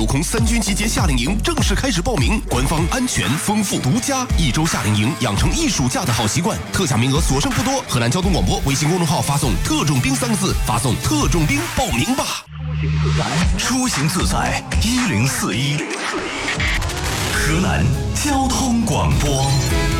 悟空3军集结夏令营正式开始报名，官方安全、丰富、独家，1周夏令营，养成1暑假的好习惯。特价名额所剩不多，河南交通广播微信公众号发送“特种兵”3个字，发送“特种兵”报名吧。 出行自在1041，河南交通广播。